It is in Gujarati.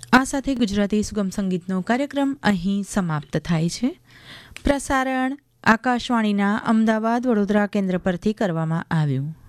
આ સાથે ગુજરાતી સુગમ સંગીતનો કાર્યક્રમ અહીં સમાપ્ત થાય છે. પ્રસારણ આકાશવાણીના અમદાવાદ વડોદરા કેન્દ્ર પરથી કરવામાં આવ્યું.